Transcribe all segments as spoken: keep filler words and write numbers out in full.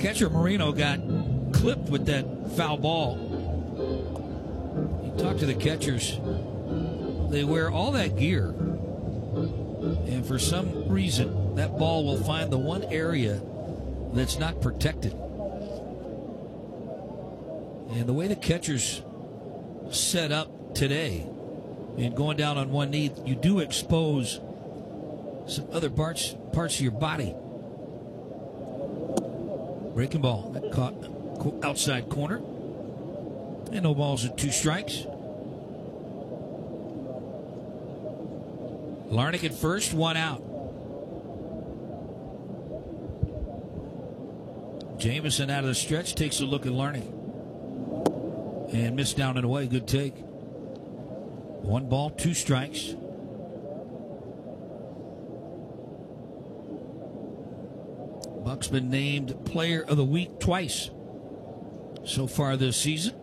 catcher Marino got clipped with that foul ball. You talk to the catchers, they wear all that gear, and for some reason that ball will find the one area that's not protected. And the way the catchers set up today and going down on one knee, you do expose some other parts parts of your body. Breaking ball that caught outside corner, and no balls and two strikes. Larnach at first, one out. Jamison out of the stretch, takes a look at Larnach and missed down and away. Good take. One ball, two strikes. Buck's been named Player of the Week twice so far this season.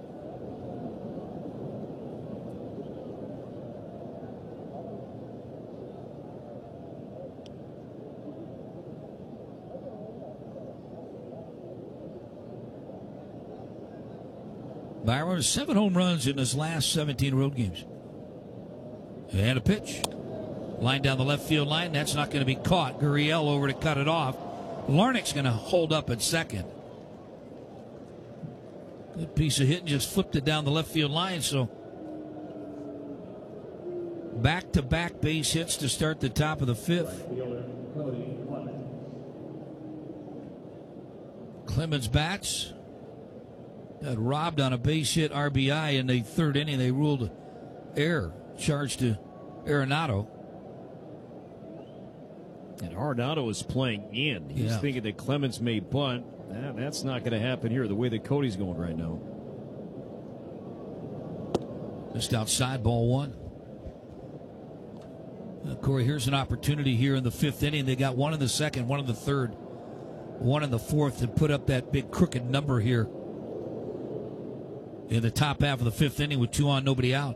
Byron has seven home runs in his last seventeen road games. And a pitch. Line down the left field line. That's not going to be caught. Gurriel over to cut it off. Larnach's going to hold up at second. Good piece of hitting, just flipped it down the left field line. So back-to-back base hits to start the top of the fifth. Clemens bats. Got robbed on a base hit R B I in the third inning. They ruled error, charged to Arenado. And Arenado is playing in. He's yeah. thinking that Clemens may bunt. Nah, that's not going to happen here, the way that Cody's going right now. Just outside, ball one. Uh, Corey, here's an opportunity here in the fifth inning. They got one in the second, one in the third, one in the fourth to put up that big crooked number here in the top half of the fifth inning with two on, nobody out.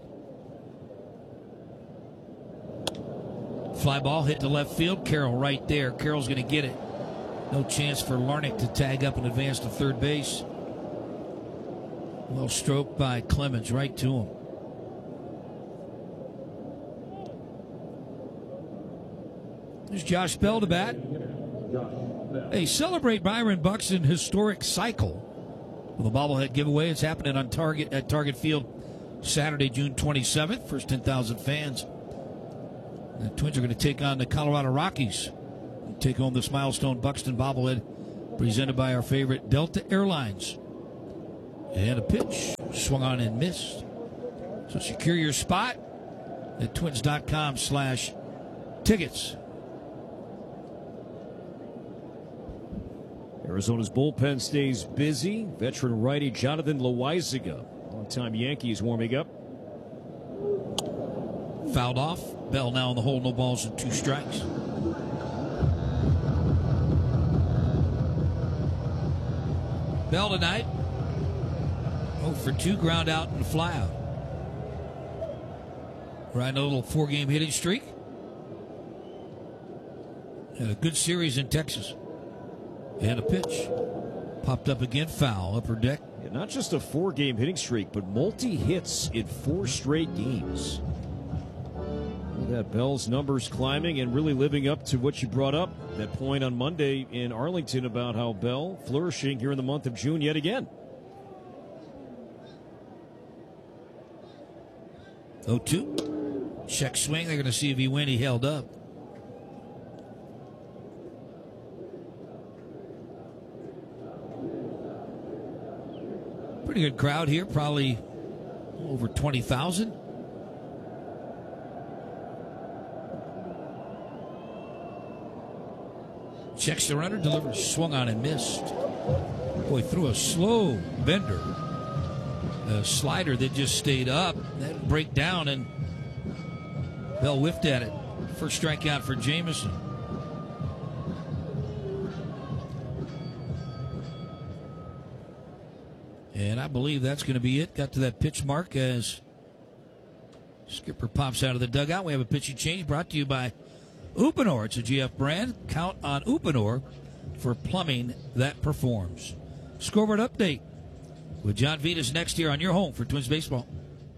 Fly ball hit to left field. Carroll right there. Carroll's going to get it. No chance for Larnach to tag up and advance to third base. Well stroked by Clemens right to him. There's Josh Bell to bat. Hey, celebrate Byron Buxton historic cycle with a bobblehead giveaway. It's happening on Target at Target Field Saturday, June twenty-seventh. First ten thousand fans. The Twins are going to take on the Colorado Rockies. Take home this Milestone Buxton bobblehead presented by our favorite Delta Airlines. And a pitch swung on and missed. So secure your spot at twins.com slash tickets. Arizona's bullpen stays busy. Veteran righty Jonathan Loaizaga, longtime Yankees, warming up. Fouled off. Bell now in the hole, no balls and two strikes. Bell tonight, oh for two, ground out and fly out. Riding a little four-game hitting streak. Had a good series in Texas. And a pitch. Popped up again, foul, upper deck. Yeah, not just a four-game hitting streak, but multi-hits in four straight games. That Bell's numbers climbing and really living up to what you brought up, that point on Monday in Arlington about how Bell flourishing here in the month of June yet again. oh two. Check swing. They're going to see if he win. He held up. Pretty good crowd here. Probably over twenty thousand. Checks the runner, delivers, swung on and missed. Boy, threw a slow bender. A slider that just stayed up. That break down, and Bell whiffed at it. First strikeout for Jamison. And I believe that's going to be it. Got to that pitch mark as Skipper pops out of the dugout. We have a pitching change brought to you by Uponor. It's a G F brand. Count on Uponor for plumbing that performs. Scoreboard update with John Vitas next year on your home for Twins baseball.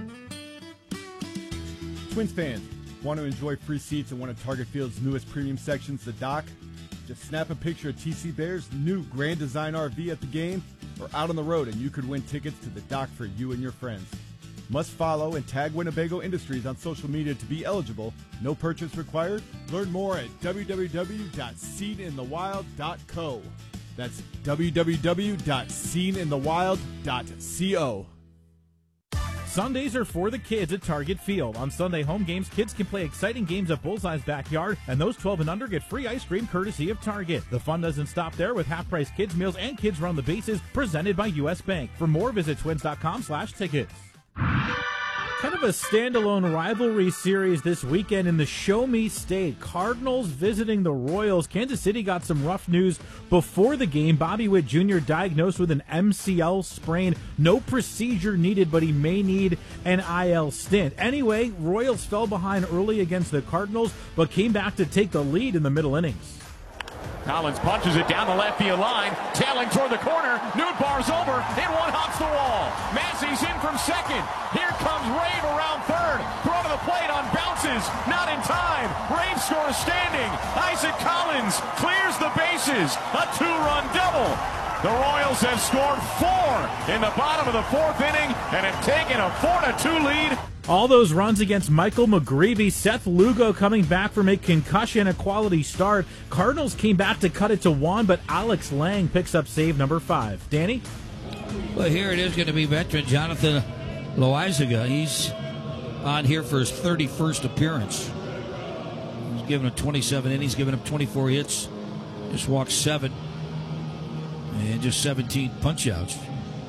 Twins fans, want to enjoy free seats in one of Target Field's newest premium sections, the Dock? Just snap a picture of T C Bear's new Grand Design R V at the game or out on the road, and you could win tickets to the Dock for you and your friends. Must follow and tag Winnebago Industries on social media to be eligible. No purchase required. Learn more at w w w dot seen in the wild dot co. That's w w w dot seen in the wild dot co. Sundays are for the kids at Target Field. On Sunday home games, kids can play exciting games at Bullseye's backyard, and those twelve and under get free ice cream courtesy of Target. The fun doesn't stop there with half-price kids meals and kids run the bases presented by U S Bank. For more, visit twins dot com slash tickets. Kind of a standalone rivalry series this weekend in the Show Me State. Cardinals visiting the Royals. Kansas City got some rough news before the game. Bobby Witt Junior diagnosed with an M C L sprain. No procedure needed, but he may need an I L stint. Anyway, Royals fell behind early against the Cardinals, but came back to take the lead in the middle innings. Collins punches it down the left field line, tailing toward the corner. Nootbaar's over, and one hops the wall. Massey's in from second. Here comes Rave around third. Throw to the plate on bounces, not in time. Rave scores standing. Isaac Collins clears the bases. A two-run double. The Royals have scored four in the bottom of the fourth inning and have taken a four to two lead. All those runs against Michael McGreevy. Seth Lugo coming back from a concussion, a quality start. Cardinals came back to cut it to one, but Alex Lang picks up save number five. Danny? Well, here it is going to be veteran Jonathan Loaizaga. He's on here for his thirty-first appearance. He's given him twenty-seven innings, given him twenty-four hits, just walked seven, and just seventeen punch-outs.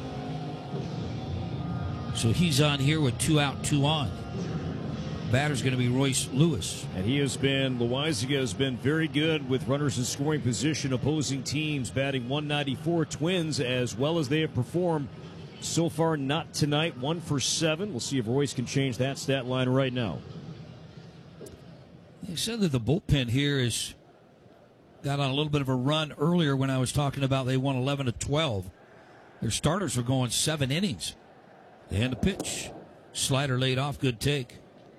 So he's on here with two out, two on. Batter's going to be Royce Lewis. And he has been, Loaizaga has been very good with runners in scoring position, opposing teams, batting one ninety-four. Twins, as well as they have performed so far, not tonight, one for seven. We'll see if Royce can change that stat line right now. They said that the bullpen here is got on a little bit of a run earlier when I was talking about they won eleven to twelve. Their starters were going seven innings. And the pitch. Slider laid off. Good take.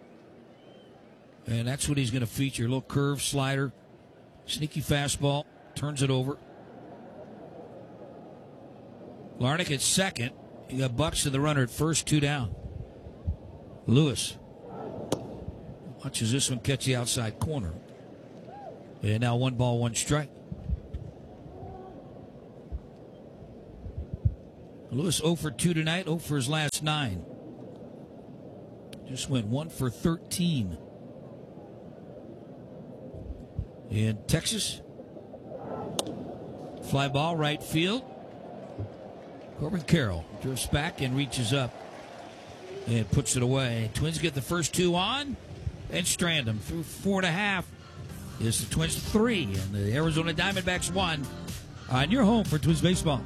And that's what he's going to feature. A little curve, slider, sneaky fastball. Turns it over. Larnach at second. You got Buxton, the runner, at first. Two down. Lewis. Watches this one catch the outside corner. And now one ball, one strike. Lewis oh for two tonight, oh for his last nine. Just went one for thirteen. In Texas, fly ball right field. Corbin Carroll drifts back and reaches up and puts it away. Twins get the first two on and strand them through four and a half. Is the Twins three and the Arizona Diamondbacks one on your home for Twins baseball.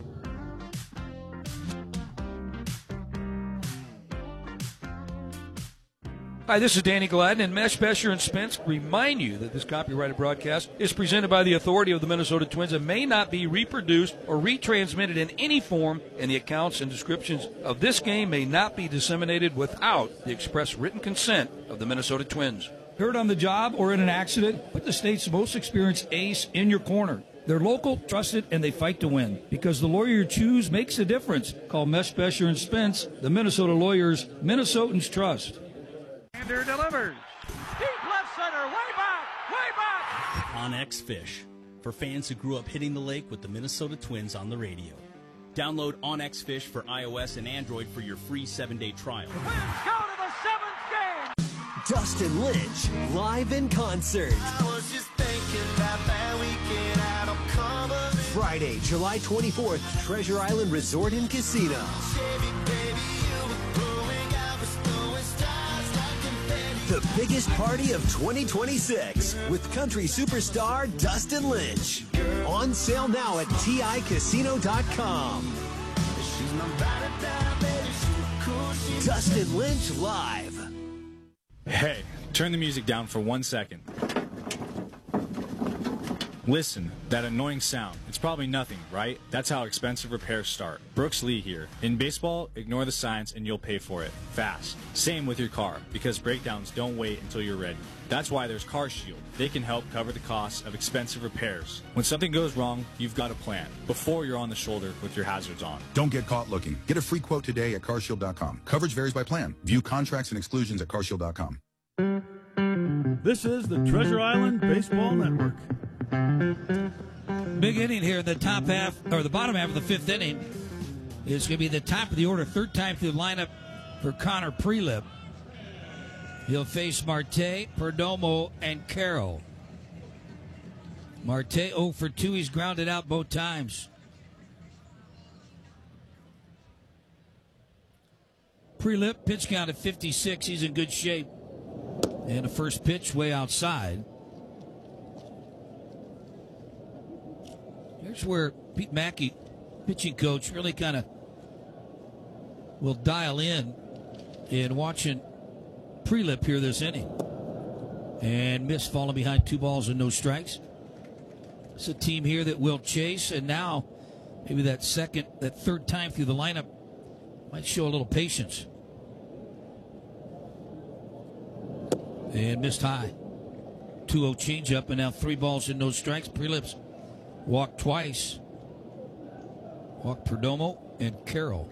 Hi, this is Danny Gladden, and Mesh, Besher, and Spence remind you that this copyrighted broadcast is presented by the authority of the Minnesota Twins and may not be reproduced or retransmitted in any form, and the accounts and descriptions of this game may not be disseminated without the express written consent of the Minnesota Twins. Hurt on the job or in an accident? Put the state's most experienced ace in your corner. They're local, trusted, and they fight to win. Because the lawyer you choose makes a difference. Call Mesh, Besher, and Spence, the Minnesota lawyers Minnesotans trust. Sander delivers. Deep left center, way back, way back. OnX Fish, for fans who grew up hitting the lake with the Minnesota Twins on the radio. Download OnX Fish for iOS and Android for your free seven-day trial. Twins go to the seventh game. Dustin Lynch, live in concert. I was just thinking that that weekend out of cover. Friday, July twenty-fourth, Treasure Island Resort and Casino. Chevy, baby, you were blowing out the snowing stars like confetti. The biggest party of twenty twenty-six with country superstar Dustin Lynch. On sale now at T I casino dot com. Dustin Lynch live. Hey, turn the music down for one second. Listen, that annoying sound. It's probably nothing, right? That's how expensive repairs start. Brooks Lee here. In baseball, ignore the signs and you'll pay for it. Fast. Same with your car, because breakdowns don't wait until you're ready. That's why there's Car Shield. They can help cover the costs of expensive repairs. When something goes wrong, you've got a plan before you're on the shoulder with your hazards on. Don't get caught looking. Get a free quote today at car shield dot com. Coverage varies by plan. View contracts and exclusions at car shield dot com. This is the Treasure Island Baseball Network. Big inning here in the top half, or the bottom half of the fifth inning. It's going to be the top of the order, third time through the lineup for Connor Prelip. He'll face Marte, Perdomo, and Carroll. Marte oh for two. He's grounded out both times. Prelip, pitch count at fifty-six. He's in good shape. And the first pitch way outside. Here's where Pete Mackey, pitching coach, really kind of will dial in in watching Prelip here this inning. And Miss falling behind two balls and no strikes. It's a team here that will chase, and now maybe that second, that third time through the lineup might show a little patience. And missed high. two oh changeup, and now three balls and no strikes. Prelip's walked twice. Walked Perdomo and Carroll.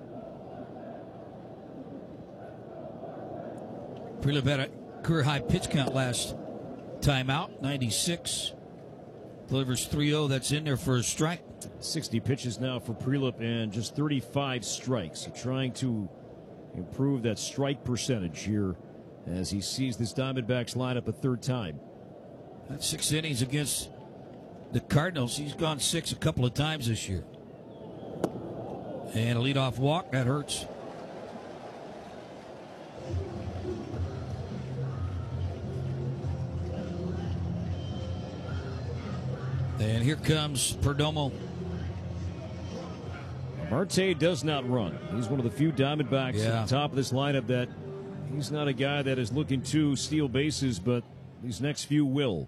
Prelip had a career high pitch count last time out, ninety-six. Delivers three oh. That's in there for a strike. sixty pitches now for Prelip and just thirty-five strikes. So trying to improve that strike percentage here as he sees this Diamondbacks lineup a third time. That's six innings against the Cardinals. He's gone six a couple of times this year. And a leadoff walk, that hurts. And here comes Perdomo. Marte does not run. He's one of the few Diamondbacks Yeah. at the top of this lineup that he's not a guy that is looking to steal bases, but these next few will.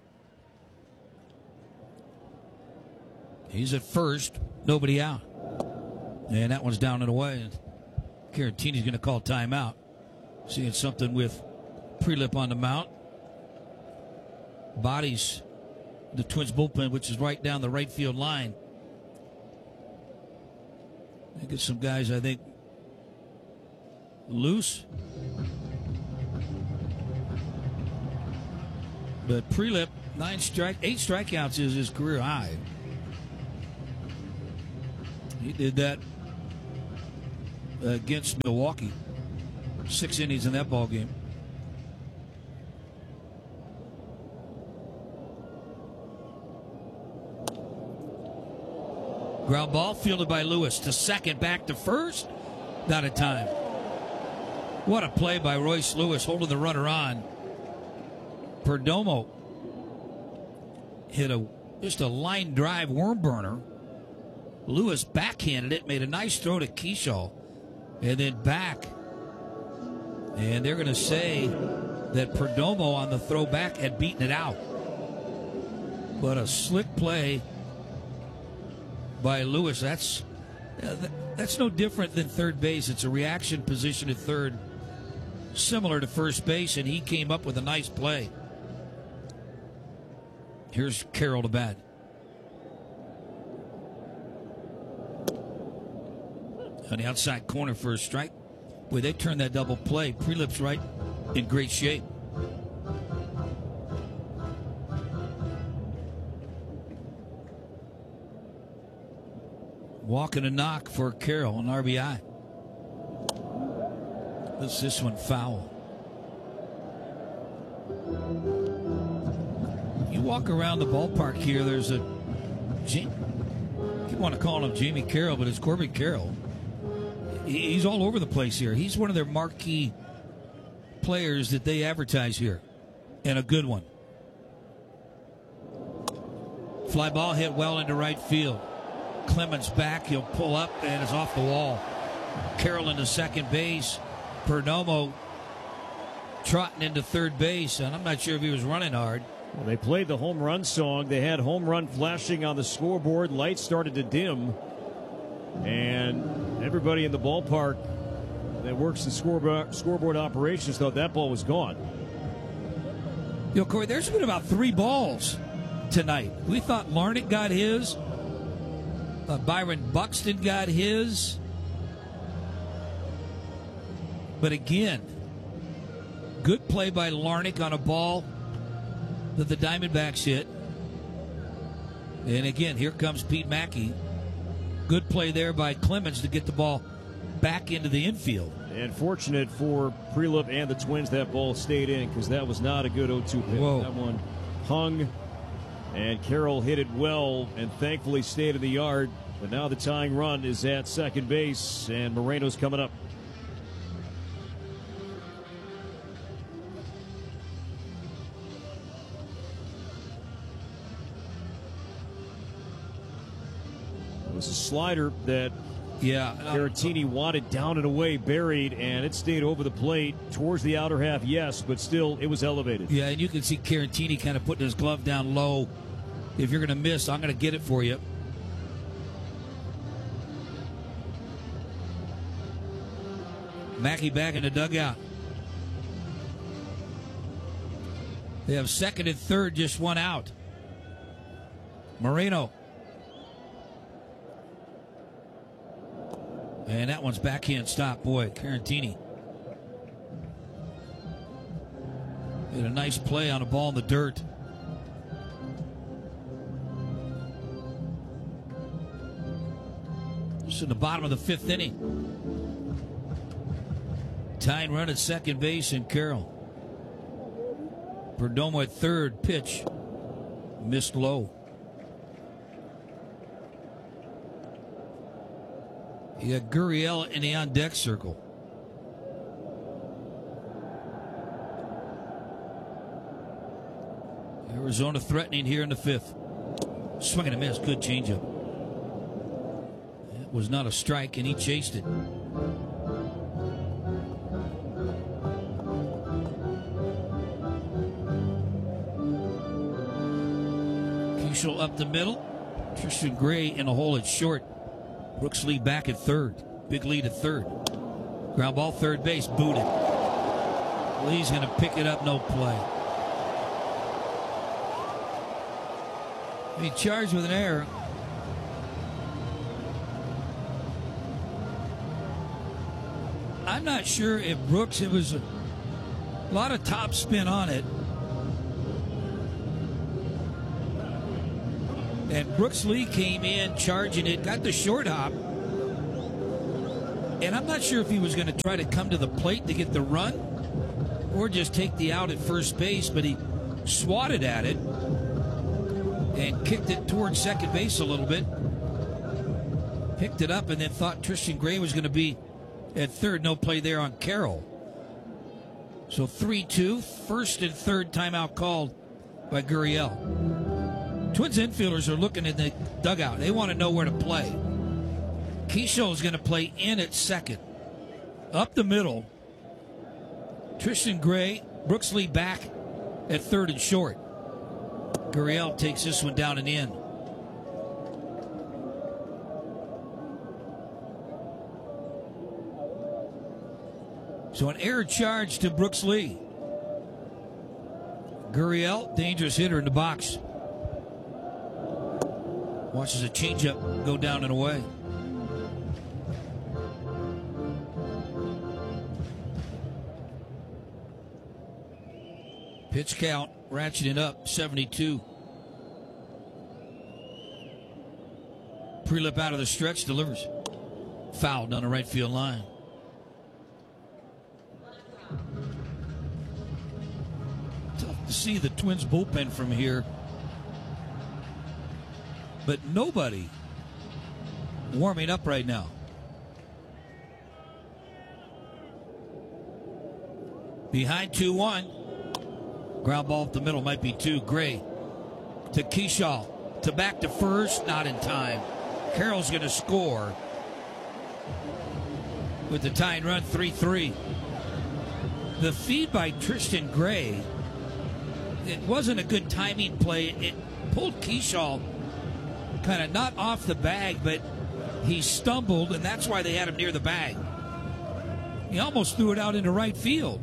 He's at first, nobody out. And that one's down and away. Caratini's going to call timeout. Seeing something with Prelip on the mount. Bodies the Twins bullpen, which is right down the right field line. They get some guys, I think, loose. But Prelip, nine strike, eight strikeouts is his career high. He did that against Milwaukee. Six innings in that ball game. Ground ball fielded by Lewis to second, back to first. Not a time. What a play by Royce Lewis holding the runner on. Perdomo hit a just a line drive worm burner. Lewis backhanded it, made a nice throw to Kershaw, and then back. And they're going to say that Perdomo on the throw back had beaten it out. But a slick play by Lewis. That's uh, that's no different than third base. It's a reaction position at third, similar to first base, and he came up with a nice play. Here's Carroll to bat. On the outside corner for a strike. Boy, they turned that double play. Prelip's right in great shape. Walking a knock for Carroll, an R B I. Let's this one foul. You walk around the ballpark here, there's a, you want to call him Jamie Carroll, but it's Corbin Carroll. He's all over the place here. He's one of their marquee players that they advertise here, and a good one. Fly ball hit well into right field. Clemens back, he'll pull up, and it's off the wall. Carroll into second base. Perdomo trotting into third base, and I'm not sure if he was running hard. Well, they played the home run song. They had home run flashing on the scoreboard. Lights started to dim. And everybody in the ballpark that works in scoreboard, scoreboard operations thought that ball was gone. You know, Corey, there's been about three balls tonight. We thought Larnach got his. Uh, Byron Buxton got his. But again, good play by Larnach on a ball that the Diamondbacks hit. And again, here comes Pete Mackey. Good play there by Clemens to get the ball back into the infield. And fortunate for Prelip and the Twins, that ball stayed in because that was not a good oh two pitch. Whoa. That one hung, and Carroll hit it well and thankfully stayed in the yard. But now the tying run is at second base, and Moreno's coming up. It was a slider that yeah, Caratini wanted down and away, buried, and it stayed over the plate towards the outer half, yes, but still it was elevated. Yeah, and you can see Caratini kind of putting his glove down low. If you're going to miss, I'm going to get it for you. Mackey back in the dugout. They have second and third, just one out. Moreno. And that one's backhand stop. Boy, Caratini did a nice play on a ball in the dirt. Just in the bottom of the fifth inning. Tying run at second base, and Carroll. Perdomo at third, pitch missed low. You got Gurriel in the on-deck circle. Arizona threatening here in the fifth. Swing and a miss, good changeup. It was not a strike, and he chased it. Keishel up the middle. Tristan Gray in the hole at short. Brooks Lee back at third. Big lead at third. Ground ball, third base, booted. Lee's going to pick it up, no play. He charged with an error. I'm not sure if Brooks, it was a lot of top spin on it. And Brooks Lee came in charging it, got the short hop. And I'm not sure if he was going to try to come to the plate to get the run or just take the out at first base, but he swatted at it and kicked it towards second base a little bit. Picked it up and then thought Tristan Gray was going to be at third. No play there on Carroll. So three two, first and third timeout called by Gurriel. Twins infielders are looking in the dugout. They want to know where to play. Keishel is going to play in at second. Up the middle, Tristan Gray, Brooks Lee back at third and short. Gurriel takes this one down and in. So an error charge to Brooks Lee. Gurriel, dangerous hitter in the box. Watches a changeup go down and away. Pitch count ratcheting up, seventy-two. Prelip out of the stretch, delivers. Foul down the right field line. Tough to see the Twins bullpen from here. But nobody warming up right now. Behind two one. Ground ball up the middle, might be two. Gray to Keishel. To back to first, not in time. Carroll's going to score with the tying run, three three. The feed by Tristan Gray it wasn't a good timing play. It pulled Keyshaw kind of not off the bag, but he stumbled, and that's why they had him near the bag. He almost threw it out into right field.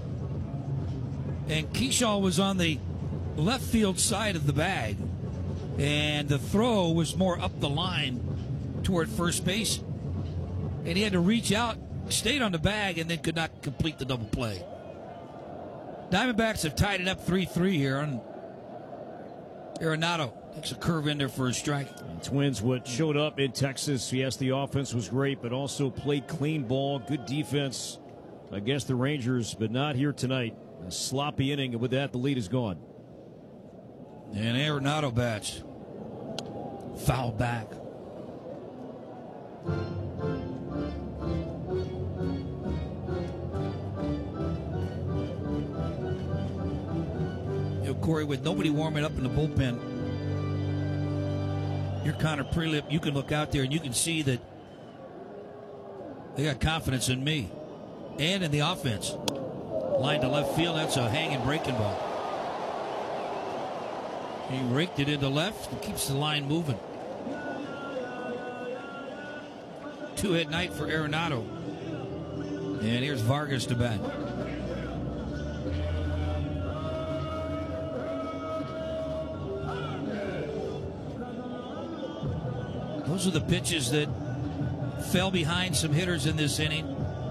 And Keyshaw was on the left field side of the bag, and the throw was more up the line toward first base. And he had to reach out, stayed on the bag, and then could not complete the double play. Diamondbacks have tied it up three three here, and Arenado takes a curve in there for a strike. And Twins, what showed up in Texas, yes, the offense was great, but also played clean ball, good defense against the Rangers, but not here tonight. A sloppy inning, and with that, the lead is gone. And Arenado bats. Foul back. You know, Corey, with nobody warming up in the bullpen, you're Connor Prelip. You can look out there and you can see that they got confidence in me and in the offense. Line to left field, that's a hanging breaking ball. He raked it into left and keeps the line moving. Two-hit night for Arenado. And here's Vargas to bat. Those are the pitches that fell behind some hitters in this inning.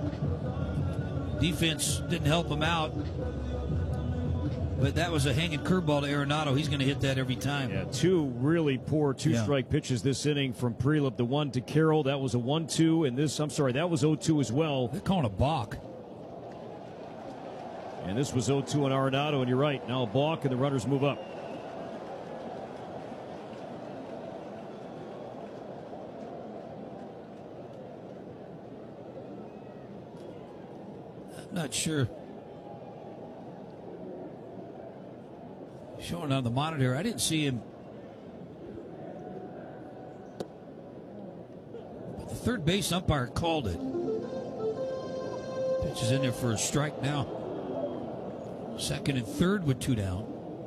Defense didn't help him out. But that was a hanging curveball to Arenado. He's going to hit that every time. Yeah, two really poor two-strike yeah. pitches this inning from Prelip. The one to Carroll, that was a one two. And this, I'm sorry, that was oh two as well. They're calling a balk. And this was oh two on Arenado, and you're right. Now a balk, and the runners move up. I'm not sure. Showing on the monitor, I didn't see him. But the third base umpire called it. Pitch is in there for a strike now. Second and third with two down.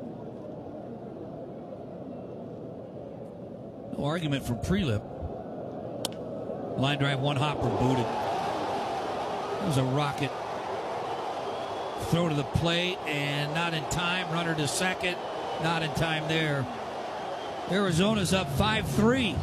No argument from Prelip. Line drive, one hopper, booted. It was a rocket. Throw to the plate and not in time. Runner to second. Not in time there. Arizona's up five three.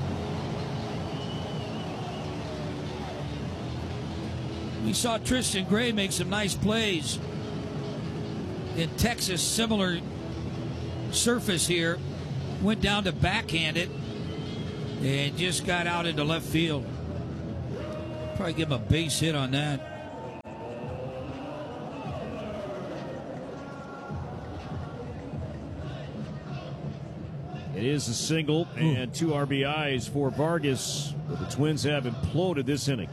We saw Tristan Gray make some nice plays in Texas. Similar surface here. Went down to backhand it and just got out into left field. Probably give him a base hit on that. It is a single and two R B Is for Vargas. But the Twins have imploded this inning.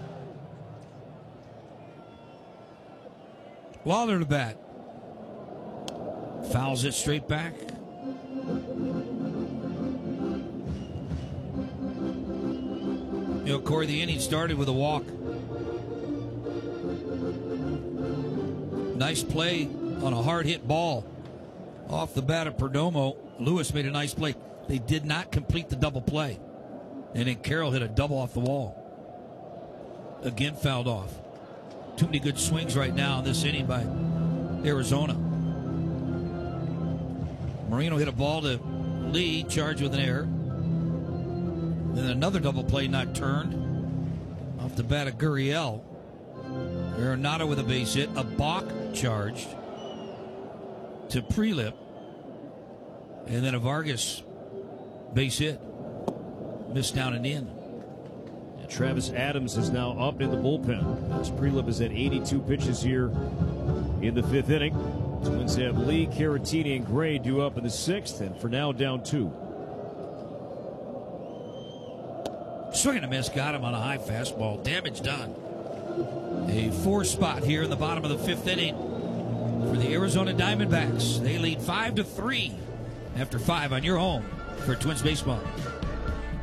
Lawler to bat. Fouls it straight back. You know, Corey, the inning started with a walk. Nice play on a hard hit ball. Off the bat of Perdomo. Lewis made a nice play. They did not complete the double play. And then Carroll hit a double off the wall. Again fouled off. Too many good swings right now in this inning by Arizona. Marino hit a ball to Lee, charged with an error. Then another double play not turned. Off the bat of Gurriel. Arenado with a base hit. A balk charged to Prelip. And then a Vargas base hit. Missed down and in. And Travis Adams is now up in the bullpen. As Prelip is at eighty-two pitches here in the fifth inning. Twins have Lee, Caratini, and Gray due up in the sixth, and for now down two. Swing and a miss, got him on a high fastball. Damage done. A four spot here in the bottom of the fifth inning for the Arizona Diamondbacks. They lead five to three after five on your home for Twins baseball.